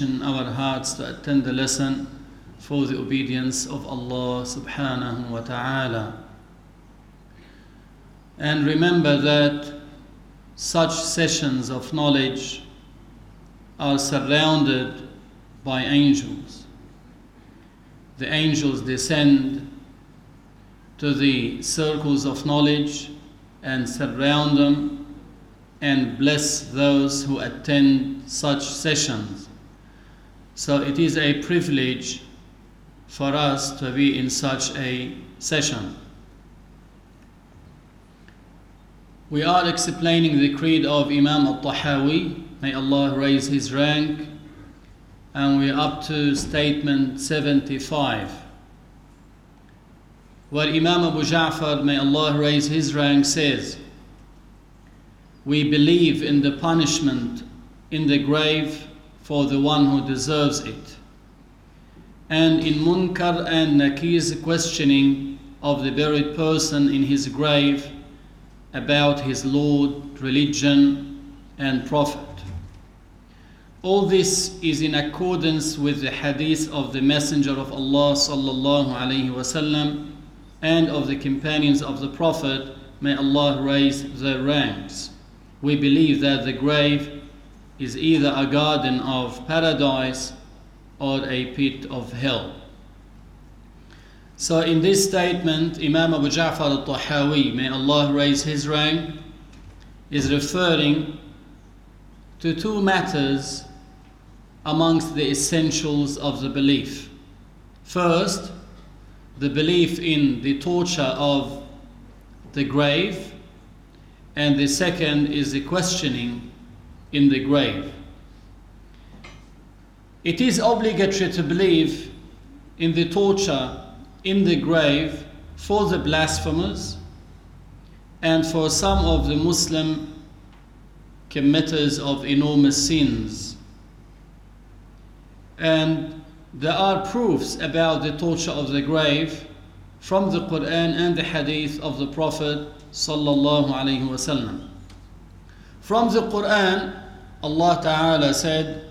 condition our hearts to attend the lesson for the obedience of Allah subhanahu wa ta'ala. And remember that such sessions of knowledge are surrounded by angels. The angels descend to the circles of knowledge and surround them and bless those who attend such sessions. So it is a privilege for us to be in such a session. We are explaining the creed of Imam al-Tahawi, may Allah raise his rank, and we are up to statement 75, where Imam Abu Ja'far, may Allah raise his rank, says, "We believe in the punishment in the grave for the one who deserves it, and in Munkar and Nakir's questioning of the buried person in his grave about his Lord, religion, and Prophet. All this is in accordance with the hadith of the Messenger of Allah sallallahu alaihi wasallam and of the companions of the Prophet, may Allah raise their ranks. We believe that the grave is either a garden of paradise or a pit of hell." So in this statement, Imam Abu Ja'far al-Tahawi, may Allah raise his rank, is referring to two matters amongst the essentials of the belief. First, the belief in the torture of the grave, and the second is the questioning in the grave. It is obligatory to believe in the torture in the grave for the blasphemers and for some of the Muslim committers of enormous sins. And there are proofs about the torture of the grave from the Quran and the hadith of the Prophet sallallahu alaihi wasallam. From the Quran, Allah Ta'ala said,